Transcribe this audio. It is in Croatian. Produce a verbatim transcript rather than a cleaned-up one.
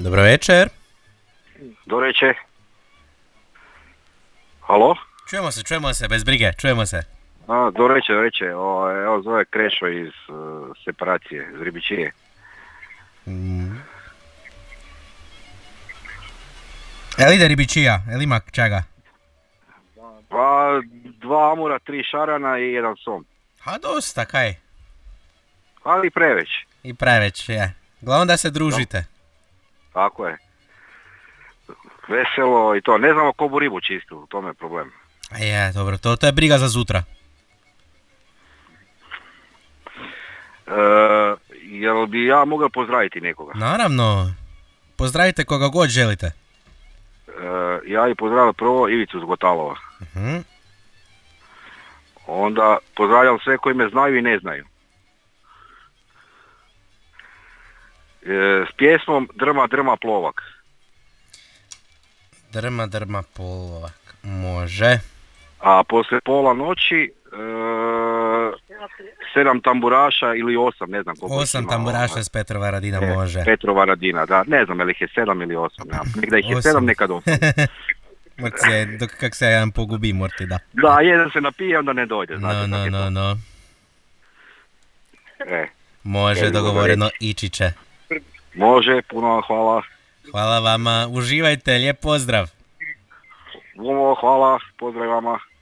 Dobro večer. Dobro večer. Halo? Čujemo se, čujemo se, bez brige, čujemo se. A, dobro večer, dobro večer. O, evo zove Krešo iz uh, separacije, iz Ribičije. Mm. Jel ide ribičija? Jel ima čega? Pa, dva amura, tri šarana i jedan som. Ha, dosta, kaj? Ali preveć. I preveć, je. Glavno da se družite. Tako je. Veselo i to. Ne znamo ko bu ribu čistu, u tome je problem. A je, dobro, to, to je briga za zutra. E, jel bi ja mogao pozdraviti nekoga? Naravno. Pozdravite koga god želite. E, ja i pozdravljam prvo Ivicu Zgotalova. Uh-huh. Onda pozdravljam sve koji me znaju i ne znaju. E, s pjesmom Drma, drma, plovak. Drma, drma, plovak. Može. A poslije pola noći e, sedam tamburaša ili osam, ne znam koliko. Osam tamburaša s Petrova Radina, e, može. Petrova Radina, da. Ne znam je li ih je sedam ili osam. Ja. Nekda ih je sedam, nekad osam. Se, dok kak se jedan pogubi, morti da. Da, jedan se napije, onda ne dođe. No, no, no, no. E. Može, dogovoreno, ići će. Može, puno vam hvala. Hvala vama, uživajte, lijep pozdrav. Hvala, pozdrav vama.